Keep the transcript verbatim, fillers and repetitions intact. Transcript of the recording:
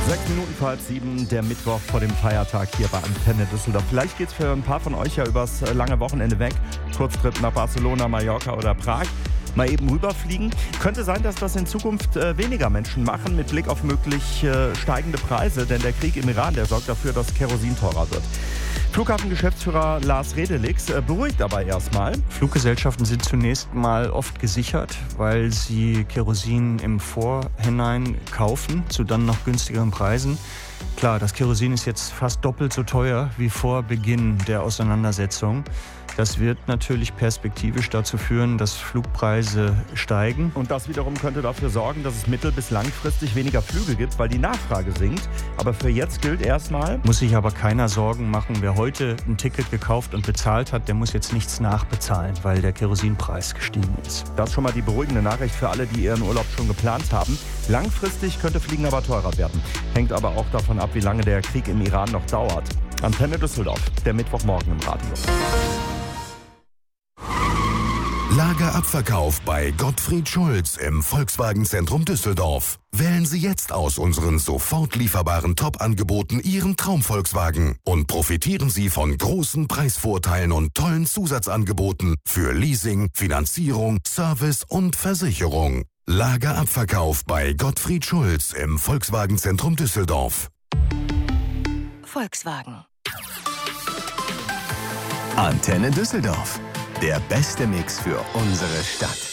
Sechs Minuten vor halb sieben, der Mittwoch vor dem Feiertag hier bei Antenne Düsseldorf. Vielleicht geht es für ein paar von euch ja übers lange Wochenende weg. Kurztrip nach Barcelona, Mallorca oder Prag. Mal eben rüberfliegen. Könnte sein, dass das in Zukunft äh, weniger Menschen machen, mit Blick auf möglich äh, steigende Preise. Denn der Krieg im Iran, der sorgt dafür, dass Kerosin teurer wird. Flughafengeschäftsführer Lars Redelix äh, beruhigt aber erstmal. Fluggesellschaften sind zunächst mal oft gesichert, weil sie Kerosin im Vorhinein kaufen, zu dann noch günstigeren Preisen. Klar, das Kerosin ist jetzt fast doppelt so teuer wie vor Beginn der Auseinandersetzung. Das wird natürlich perspektivisch dazu führen, dass Flugpreise steigen. Und das wiederum könnte dafür sorgen, dass es mittel- bis langfristig weniger Flüge gibt, weil die Nachfrage sinkt. Aber für jetzt gilt erstmal: Muss sich aber keiner Sorgen machen. Wer heute ein Ticket gekauft und bezahlt hat, der muss jetzt nichts nachbezahlen, weil der Kerosinpreis gestiegen ist. Das ist schon mal die beruhigende Nachricht für alle, die ihren Urlaub schon geplant haben. Langfristig könnte Fliegen aber teurer werden. Hängt aber auch davon ab, wie lange der Krieg im Iran noch dauert. Antenne Düsseldorf, der Mittwochmorgen im Radio. Lagerabverkauf bei Gottfried Schulz im Volkswagen-Zentrum Düsseldorf. Wählen Sie jetzt aus unseren sofort lieferbaren Top-Angeboten Ihren Traum-Volkswagen und profitieren Sie von großen Preisvorteilen und tollen Zusatzangeboten für Leasing, Finanzierung, Service und Versicherung. Lagerabverkauf bei Gottfried Schulz im Volkswagen-Zentrum Düsseldorf. Volkswagen. Antenne Düsseldorf. Der beste Mix für unsere Stadt.